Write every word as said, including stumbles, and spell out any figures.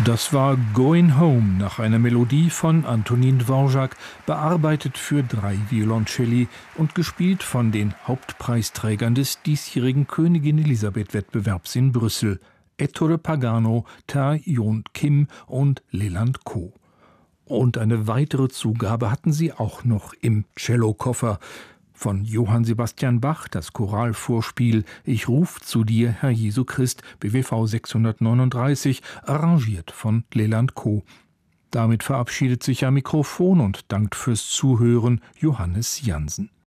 Das war Going Home nach einer Melodie von Antonin Dvorak, bearbeitet für drei Violoncelli und gespielt von den Hauptpreisträgern des diesjährigen Königin-Elisabeth-Wettbewerbs in Brüssel, Ettore Pagano, Ta-Hyon Kim und Leland Ko. Und eine weitere Zugabe hatten sie auch noch im Cellokoffer. Von Johann Sebastian Bach das Choralvorspiel »Ich ruf zu dir, Herr Jesu Christ«, B W V sechshundertneununddreißig, arrangiert von Leland Ko. Damit verabschiedet sich am Mikrofon und dankt fürs Zuhören Johannes Jansen.